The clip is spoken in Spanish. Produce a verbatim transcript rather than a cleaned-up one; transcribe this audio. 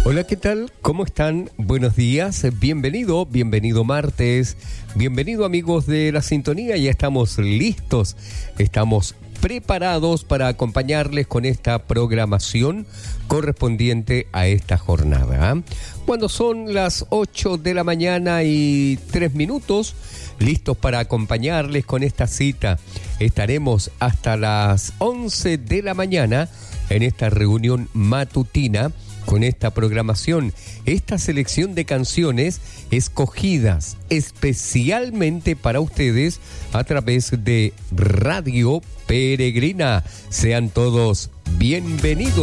Hola, ¿qué tal? ¿Cómo están? Buenos días, bienvenido, bienvenido martes, bienvenido amigos de la sintonía, ya estamos listos, estamos preparados para acompañarles con esta programación correspondiente a esta jornada. ¿eh? Cuando son las ocho de la mañana y tres minutos, listos para acompañarles con esta cita. Estaremos hasta las once de la mañana en esta reunión matutina con esta programación, esta selección de canciones escogidas especialmente para ustedes a través de Radio Peregrina. Sean todos bienvenidos.